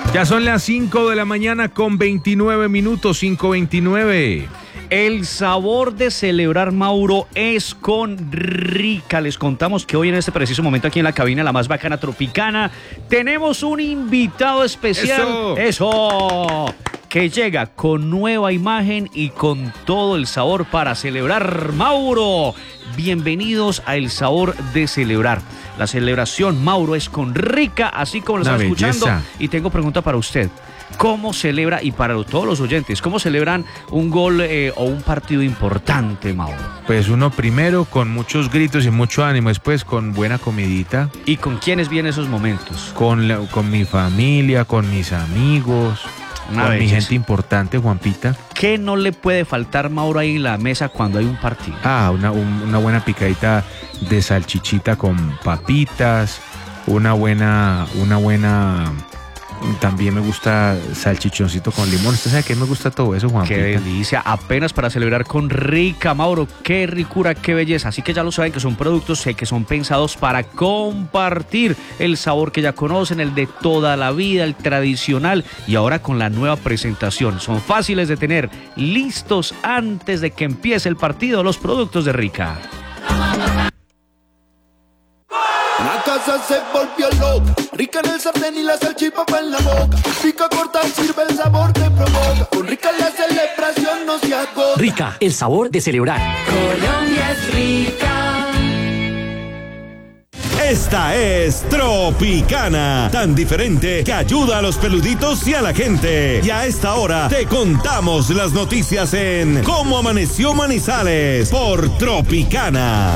Ya son las 5 de la mañana con 29 minutos, 5:29. El sabor de celebrar, Mauro, es con Rica. Les contamos que hoy en este preciso momento aquí en la cabina, la más bacana Tropicana, tenemos un invitado especial. ¡Eso! Que llega con nueva imagen y con todo el sabor para celebrar, Mauro. Bienvenidos a El Sabor de Celebrar. La celebración, Mauro, es con Rica, así como lo está escuchando. Y tengo pregunta para usted. ¿Cómo celebra, y para todos los oyentes, cómo celebran un gol o un partido importante, Mauro? Pues uno primero con muchos gritos y mucho ánimo, después con buena comidita. ¿Y con quiénes vienen esos momentos? Con mi familia, con mis amigos, con mi gente importante, Juanpita. ¿Qué no le puede faltar, Mauro, ahí en la mesa cuando hay un partido? Una buena picadita de salchichita con papitas, una buena... También me gusta salchichoncito con limón. ¿Usted sabe que me gusta todo eso, Juanpita? ¡Qué delicia! Apenas para celebrar con Rica, Mauro. ¡Qué ricura, qué belleza! Así que ya lo saben, que son productos que son pensados para compartir el sabor que ya conocen, el de toda la vida, el tradicional, y ahora con la nueva presentación. Son fáciles de tener, listos antes de que empiece el partido, los productos de Rica. La casa se volvió loca, Rica en el sartén y la salchipapa en la boca. Pica, corta, sirve, el sabor te provoca. Con Rica la celebración no se agota. Rica, el sabor de celebrar. Colombia es rica. Esta es Tropicana, tan diferente que ayuda a los peluditos y a la gente. Y a esta hora te contamos las noticias en Cómo Amaneció Manizales por Tropicana.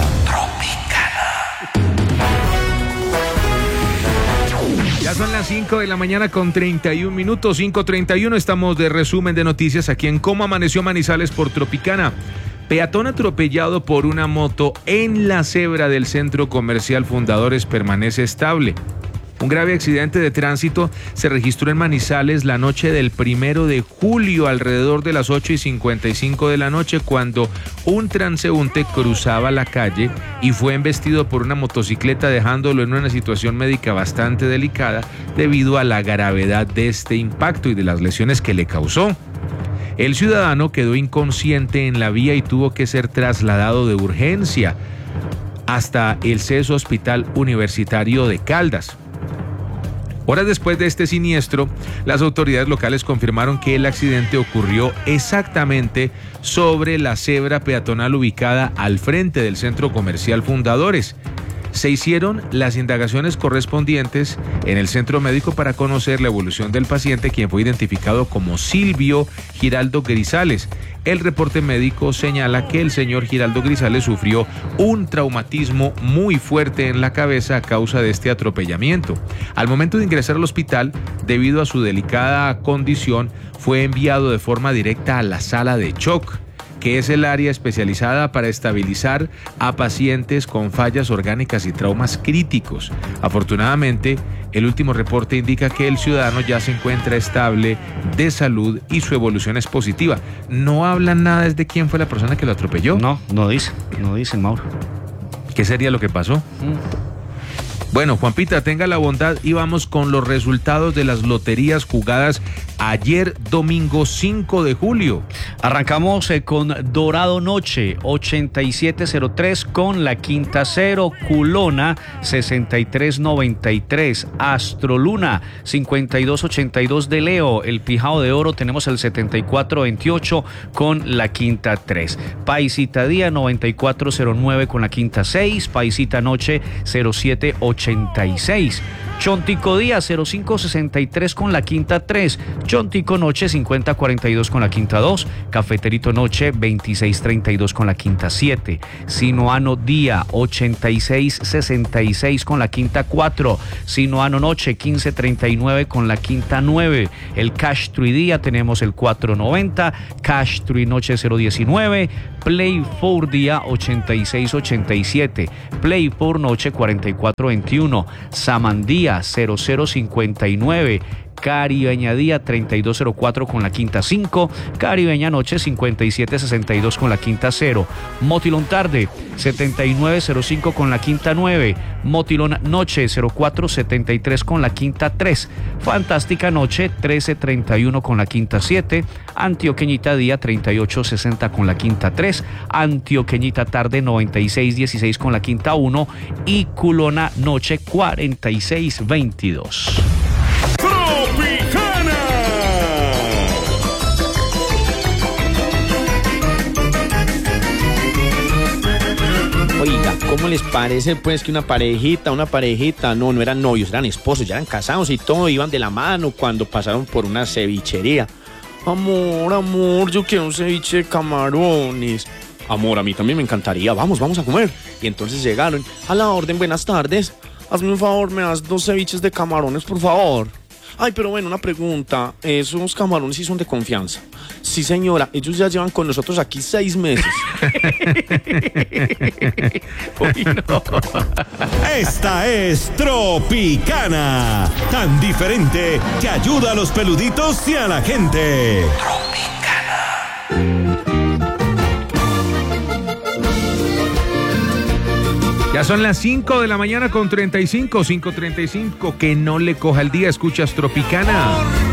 Ya son las 5 de la mañana con 31 minutos, 5:31. Estamos de resumen de noticias aquí en Cómo Amaneció Manizales por Tropicana. Peatón atropellado por una moto en la cebra del centro comercial Fundadores permanece estable. Un grave accidente de tránsito se registró en Manizales la noche del 1 de julio, alrededor de las 8:55 de la noche, cuando un transeúnte cruzaba la calle y fue embestido por una motocicleta, dejándolo en una situación médica bastante delicada debido a la gravedad de este impacto y de las lesiones que le causó. El ciudadano quedó inconsciente en la vía y tuvo que ser trasladado de urgencia hasta el CES Hospital Universitario de Caldas. Horas después de este siniestro, las autoridades locales confirmaron que el accidente ocurrió exactamente sobre la cebra peatonal ubicada al frente del centro comercial Fundadores. Se hicieron las indagaciones correspondientes en el centro médico para conocer la evolución del paciente, quien fue identificado como Silvio Giraldo Grisales. El reporte médico señala que el señor Giraldo Grisales sufrió un traumatismo muy fuerte en la cabeza a causa de este atropellamiento. Al momento de ingresar al hospital, debido a su delicada condición, fue enviado de forma directa a la sala de shock, que es el área especializada para estabilizar a pacientes con fallas orgánicas y traumas críticos. Afortunadamente, el último reporte indica que el ciudadano ya se encuentra estable de salud y su evolución es positiva. ¿No hablan nada de quién fue la persona que lo atropelló? No dicen, Mauro. ¿Qué sería lo que pasó? Bueno, Juanpita, tenga la bondad y vamos con los resultados de las loterías jugadas ayer domingo 5 de julio. Arrancamos con Dorado Noche, 8703 con la quinta 0, Culona 6393, Astroluna 5282 de Leo, el Pijao de Oro tenemos el 7428 con la quinta 3, Paisita Día 9409 con la quinta 6, Paisita Noche 0786, Chontico Día 0563 con la quinta 3, Chontico Noche 5042 con la quinta 2, Cafeterito Noche 2632 con la quinta 7, Sinoano Día 8666 con la quinta 4, Sinoano Noche 1539 con la quinta 9, el Cash Tree Día tenemos el 490, Cash Tree Noche 019, Play 4 Día 8687, Play 4 Noche 4421, Samandía 0059, Caribeña día 3204 con la quinta 5, Caribeña noche 5762 con la quinta 0, Motilón tarde 7905 con la quinta 9, Motilón noche 0473 con la quinta 3, Fantástica noche 1331 con la quinta 7, Antioqueñita día 3860 con la quinta 3, Antioqueñita tarde 9616 con la quinta 1 y Culona noche 4622. Tropicana. Oiga, ¿cómo les parece pues que una parejita, no eran novios, eran esposos, ya eran casados y todo, iban de la mano cuando pasaron por una cevichería? Amor, yo quiero un ceviche de camarones. Amor, a mí también me encantaría, vamos a comer. Y entonces llegaron, a la orden, buenas tardes, hazme un favor, me das 2 ceviches de camarones, por favor. Ay, pero bueno, una pregunta, esos camarones sí son de confianza. Sí, señora, ellos ya llevan con nosotros aquí 6 meses. Uy, no. Esta es Tropicana, tan diferente que ayuda a los peluditos y a la gente. Ya son las 5 de la mañana con 35, 5:35. Que no le coja el día, escuchas Tropicana.